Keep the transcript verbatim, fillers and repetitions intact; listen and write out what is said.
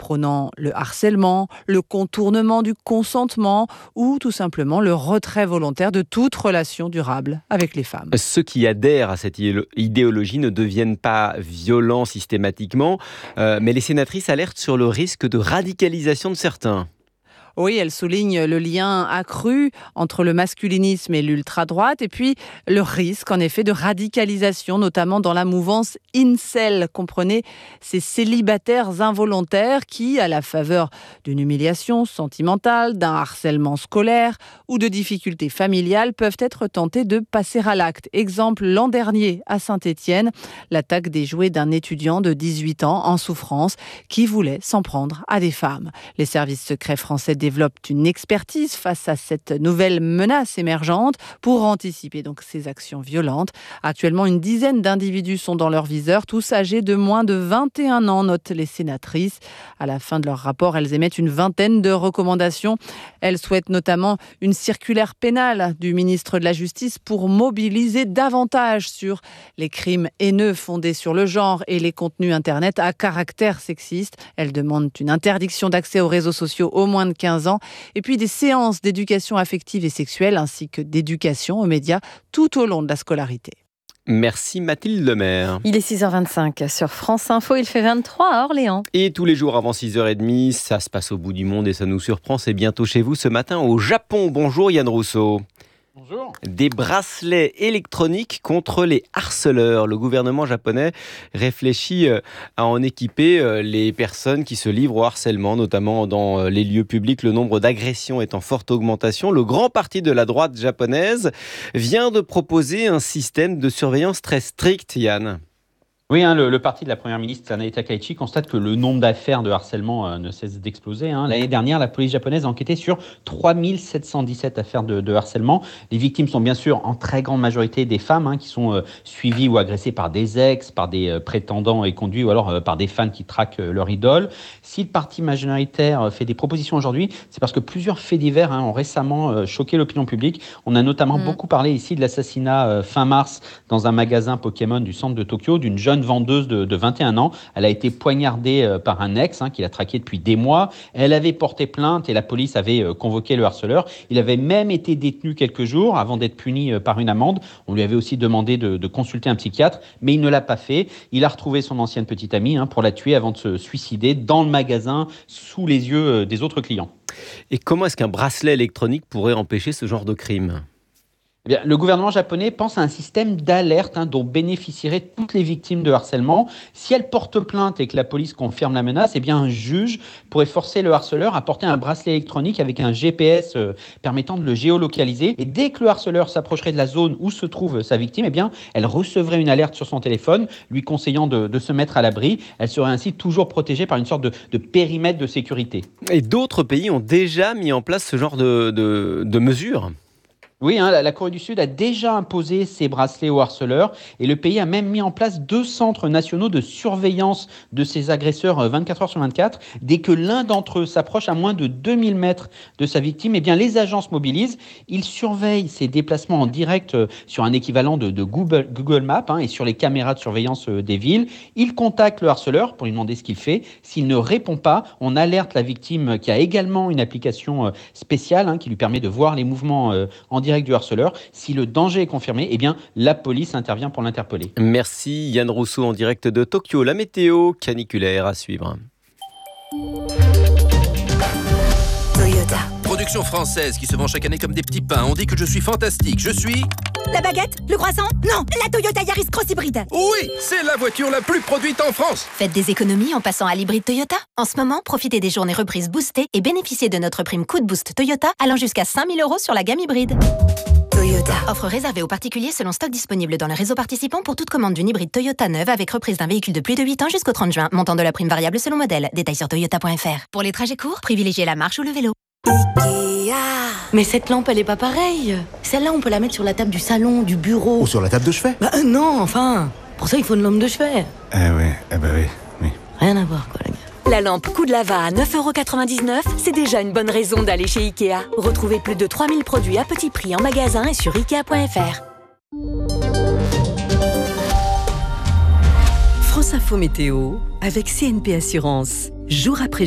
prônant le harcèlement, le contournement du consentement ou tout simplement le retrait volontaire de toute relation durable avec les femmes. Ceux qui adhèrent à cette idéologie ne deviennent pas violents systématiquement, euh, mais les sénatrices alertent sur le risque de radicalisation de certains. Oui, elle souligne le lien accru entre le masculinisme et l'ultra-droite et puis le risque en effet de radicalisation, notamment dans la mouvance incel. Comprenez ces célibataires involontaires qui, à la faveur d'une humiliation sentimentale, d'un harcèlement scolaire ou de difficultés familiales, peuvent être tentés de passer à l'acte. Exemple l'an dernier à Saint-Étienne, l'attaque des jouets d'un étudiant de dix-huit ans en souffrance qui voulait s'en prendre à des femmes. Les services secrets français développe une expertise face à cette nouvelle menace émergente pour anticiper donc ces actions violentes. Actuellement, une dizaine d'individus sont dans leur viseur, tous âgés de moins de vingt et un ans, notent les sénatrices. À la fin de leur rapport, elles émettent une vingtaine de recommandations. Elles souhaitent notamment une circulaire pénale du ministre de la Justice pour mobiliser davantage sur les crimes haineux fondés sur le genre et les contenus Internet à caractère sexiste. Elles demandent une interdiction d'accès aux réseaux sociaux aux moins de quinze ans, et puis des séances d'éducation affective et sexuelle ainsi que d'éducation aux médias tout au long de la scolarité. Merci Mathilde Lemaire. Il est six heures vingt-cinq sur France Info, il fait vingt-trois à Orléans. Et tous les jours avant six heures trente, ça se passe au bout du monde et ça nous surprend, c'est bientôt chez vous ce matin au Japon. Bonjour Yann Rousseau. Bonjour. Des bracelets électroniques contre les harceleurs. Le gouvernement japonais réfléchit à en équiper les personnes qui se livrent au harcèlement, notamment dans les lieux publics. Le nombre d'agressions est en forte augmentation. Le grand parti de la droite japonaise vient de proposer un système de surveillance très strict, Yann. Oui, hein, le, le parti de la première ministre Sanae Takaichi constate que le nombre d'affaires de harcèlement euh, ne cesse d'exploser. Hein. L'année dernière, la police japonaise a enquêté sur trois mille sept cent dix-sept affaires de, de harcèlement. Les victimes sont bien sûr en très grande majorité des femmes hein, qui sont euh, suivies ou agressées par des ex, par des euh, prétendants et conduits ou alors euh, par des fans qui traquent euh, leur idole. Si le parti majoritaire euh, fait des propositions aujourd'hui, c'est parce que plusieurs faits divers hein, ont récemment euh, choqué l'opinion publique. On a notamment mmh. beaucoup parlé ici de l'assassinat euh, fin mars dans un magasin Pokémon du centre de Tokyo d'une jeune vendeuse de, de vingt et un ans. Elle a été poignardée euh, par un ex hein, qui l'a traquée depuis des mois. Elle avait porté plainte et la police avait euh, convoqué le harceleur. Il avait même été détenu quelques jours avant d'être puni euh, par une amende. On lui avait aussi demandé de, de consulter un psychiatre, mais il ne l'a pas fait. Il a retrouvé son ancienne petite amie hein, pour la tuer avant de se suicider dans le magasin sous les yeux euh, des autres clients. Et comment est-ce qu'un bracelet électronique pourrait empêcher ce genre de crime ? Eh bien, le gouvernement japonais pense à un système d'alerte hein, dont bénéficieraient toutes les victimes de harcèlement. Si elles portent plainte et que la police confirme la menace, eh bien, un juge pourrait forcer le harceleur à porter un bracelet électronique avec un G P S euh, permettant de le géolocaliser. Et dès que le harceleur s'approcherait de la zone où se trouve sa victime, eh bien, elle recevrait une alerte sur son téléphone lui conseillant de, de se mettre à l'abri. Elle serait ainsi toujours protégée par une sorte de, de périmètre de sécurité. Et d'autres pays ont déjà mis en place ce genre de, de, de mesures ? Oui, hein, la, la Corée du Sud a déjà imposé ses bracelets aux harceleurs et le pays a même mis en place deux centres nationaux de surveillance de ces agresseurs vingt-quatre heures sur vingt-quatre. Dès que l'un d'entre eux s'approche à moins de deux mille mètres de sa victime, eh bien, les agents se mobilisent. Ils surveillent ses déplacements en direct sur un équivalent de, de Google, Google Maps hein, et sur les caméras de surveillance des villes. Ils contactent le harceleur pour lui demander ce qu'il fait. S'il ne répond pas, on alerte la victime qui a également une application spéciale hein, qui lui permet de voir les mouvements euh, en direct direct du harceleur. Si le danger est confirmé, eh bien, la police intervient pour l'interpeller. Merci Yann Rousseau en direct de Tokyo. La météo caniculaire à suivre. Toyota. Production française qui se vend chaque année comme des petits pains. On dit que je suis fantastique. Je suis... La baguette? Le croissant? Non, la Toyota Yaris Cross Hybride. Oui, c'est la voiture la plus produite en France. Faites des économies en passant à l'hybride Toyota. En ce moment, profitez des journées reprises boostées et bénéficiez de notre prime coup de boost Toyota allant jusqu'à cinq mille euros sur la gamme hybride. Toyota. Offre réservée aux particuliers selon stock disponible dans le réseau participant pour toute commande d'une hybride Toyota neuve avec reprise d'un véhicule de plus de huit ans jusqu'au trente juin. Montant de la prime variable selon modèle. Détails sur toyota point f r. Pour les trajets courts, privilégiez la marche ou le vélo. Ikea. Mais cette lampe, elle est pas pareille. Celle-là, on peut la mettre sur la table du salon, du bureau. Ou sur la table de chevet. Bah euh, non, enfin. Pour ça, il faut une lampe de chevet. Eh ouais, eh bah oui, oui. Rien à voir, quoi, les gars. La lampe coup de lava à neuf euros quatre-vingt-dix-neuf, c'est déjà une bonne raison d'aller chez Ikea. Retrouvez plus de trois mille produits à petit prix en magasin et sur ikea point f r. France Info Météo avec C N P Assurance. Jour après